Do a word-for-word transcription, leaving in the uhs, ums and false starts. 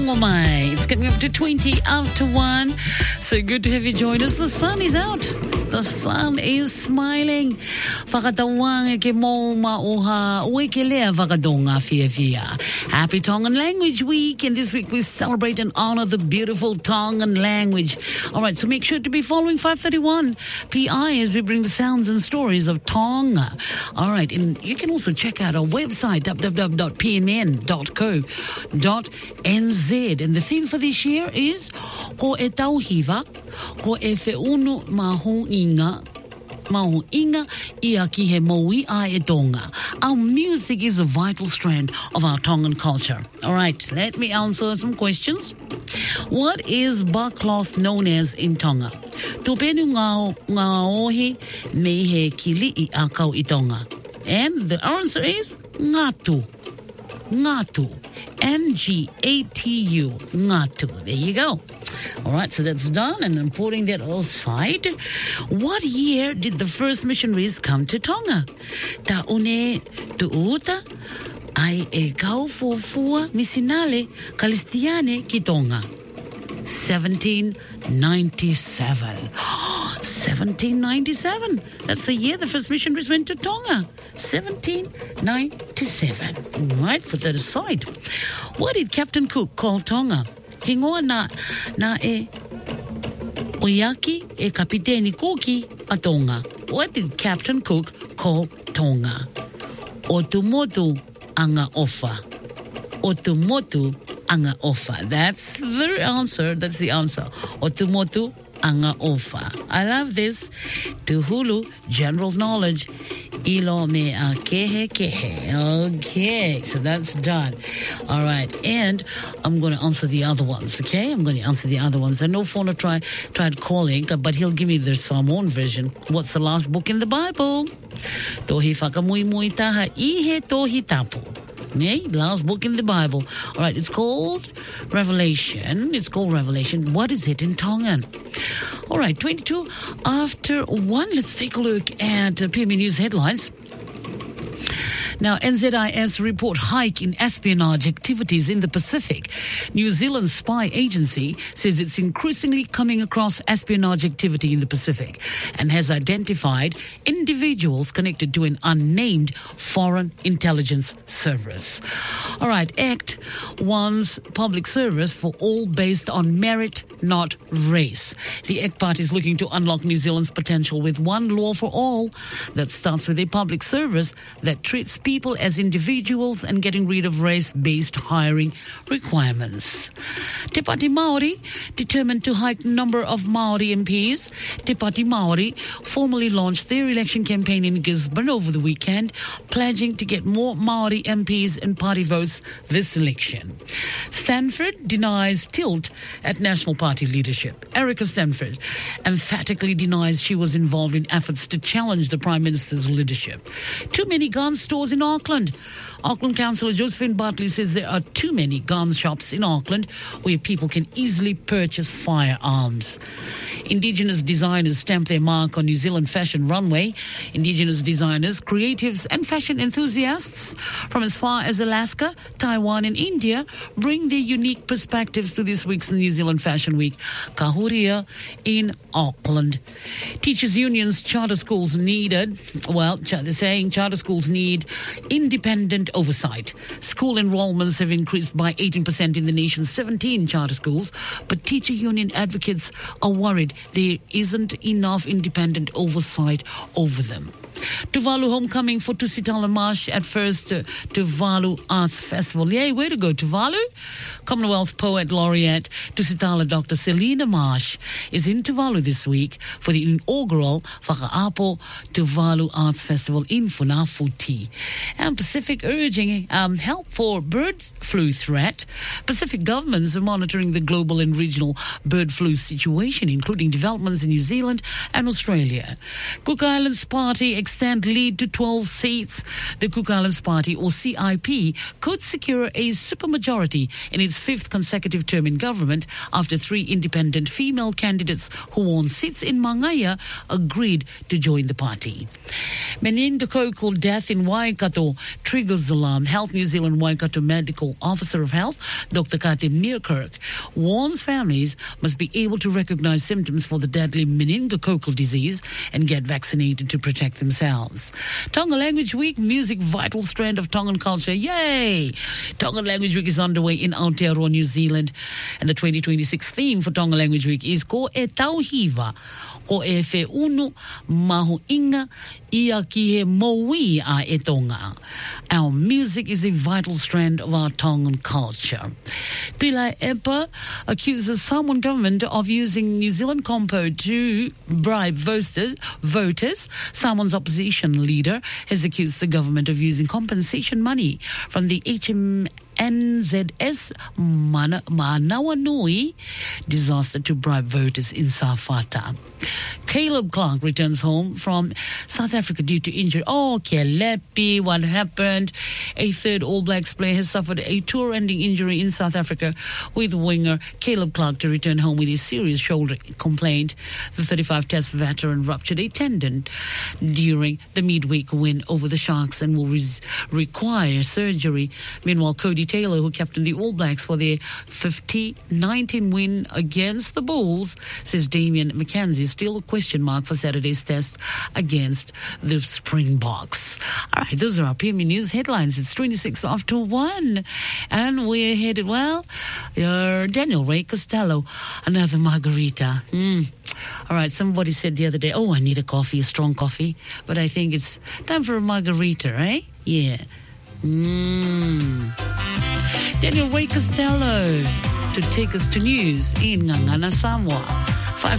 Tongomai. It's getting up to twenty after one. So good to have you join us. The sun is out. The sun is smiling. Whakatawang ke mo mauha uekelea whakadonga fia fia. Happy Tongan Language Week. And this week we celebrate and honor the beautiful Tongan language. All right, so make sure to be following five thirty-one P I as we bring the sounds and stories of Tonga. All right, and you can also check out our website, w w w dot p m n dot co dot n z. And the theme for this year is Ko e tauhiwa, ko e whiunu mahu inga, mahu inga ia ki he moui a e tonga. Our music is a vital strand of our Tongan culture. All right, let me answer some questions. What is barcloth known as in Tonga? Tupenu ngā ngā ohi me he kili I akau I Tonga. And the answer is ngatu. Ngatu. N G A T U. Ngatu. There you go. All right, so that's done, and I'm putting that aside. What year did the first missionaries come to Tonga? Ta une tuuta ai e kau fufua misinale kalistiane ki Tonga. seventeen ninety-seven. seventeen ninety-seven. That's the year the first missionaries went to Tonga. seventeen ninety-seven. Right, put that aside. What did Captain Cook call Tonga? Hingoa na, na e oyaki e kapiteni Kuki a Tonga. What did Captain Cook call Tonga? Otumotu anga ofa. Otumotu anga ofa. That's the answer. That's the answer. Otumotu anga ofa. I love this. Tuhulu, general knowledge. Ilo me a kehe kehe. Okay, so that's done. All right, and I'm going to answer the other ones, okay? I'm going to answer the other ones. I know Fauna tried, tried calling, but he'll give me the Samoan version. What's the last book in the Bible? Tohi whakamui mui taha ihe tohi tapu. Okay, last book in the Bible. All right, it's called Revelation. It's called Revelation. What is it in Tongan? All right, twenty-two after one. Let's take a look at uh, P M E News headlines. Now, N Z I S report hike in espionage activities in the Pacific. New Zealand's spy agency says it's increasingly coming across espionage activity in the Pacific and has identified individuals connected to an unnamed foreign intelligence service. All right, ACT wants public service for all based on merit, not race. The ACT Party is looking to unlock New Zealand's potential with one law for all that starts with a public service that treats people as individuals and getting rid of race-based hiring requirements. Te Pāti Māori determined to hike number of Māori M Ps. Te Pāti Māori formally launched their election campaign in Gisborne over the weekend, pledging to get more Māori M Ps and party votes this election. Stanford denies tilt at National Party leadership. Erica Stanford emphatically denies she was involved in efforts to challenge the Prime Minister's leadership. Too many gun stores in Auckland. Auckland Councillor Josephine Bartley says there are too many gun shops in Auckland where people can easily purchase firearms. Indigenous designers stamp their mark on New Zealand fashion runway. Indigenous designers, creatives and fashion enthusiasts from as far as Alaska, Taiwan and India bring their unique perspectives to this week's New Zealand Fashion Week, Kahuria in Auckland. Teachers' unions, charter schools needed, well, they're saying charter schools need independent oversight. School enrollments have increased by eighteen percent in the nation's seventeen charter schools, but teacher union advocates are worried there isn't enough independent oversight over them. Tuvalu homecoming for Tusitala Marsh at first uh, Tuvalu Arts Festival. Yay, way to go, Tuvalu. Commonwealth Poet Laureate Tusitala Doctor Selina Marsh is in Tuvalu this week for the inaugural Whakaapo Tuvalu Arts Festival in Funafuti. And Pacific urging um, help for bird flu threat. Pacific governments are monitoring the global and regional bird flu situation, including developments in New Zealand and Australia. Cook Islands Party stand lead to twelve seats. The Cook Islands Party, or C I P, could secure a supermajority in its fifth consecutive term in government after three independent female candidates who won seats in Mangaya agreed to join the party. Meningococcal death in Waikato triggers alarm. Health New Zealand Waikato Medical Officer of Health, Doctor Kati Meerkirk, warns families must be able to recognize symptoms for the deadly meningococcal disease and get vaccinated to protect themselves. Tonga Language Week, music vital strand of Tongan culture. Yay! Tonga Language Week is underway in Aotearoa, New Zealand, and the twenty twenty-six theme for Tonga Language Week is Ko e tauhiva, ko e fe unu mahu inga ia ki he moui a e tonga. Our music is a vital strand of our Tongan culture. Pila Epa accuses Samoan government of using New Zealand Compo to bribe voters. voters. Samoan's opposition leader has accused the government of using compensation money from the H M N Z S Mana, Manawanui disaster to bribe voters in Safata. Caleb Clark returns home from South Africa due to injury. Oh, Kelepi, what happened? A third All Blacks player has suffered a tour-ending injury in South Africa, with winger Caleb Clark to return home with a serious shoulder complaint. The thirty-five Test veteran ruptured a tendon during the midweek win over the Sharks and will res- require surgery. Meanwhile, Cody Taylor, who captained the All Blacks for their fifty nineteen win against the Bulls, says Damian McKenzie is still a question mark for Saturday's test against the Springboks. All right, those are our P M E News headlines. It's twenty-six after one. And we're headed, well, uh, Daniel Ray Costello, another margarita. Mm. All right, somebody said the other day, oh, I need a coffee, a strong coffee. But I think it's time for a margarita, right? Yeah. Mmm. Daniel Ray Costello to take us to news in Ngangana, Samoa.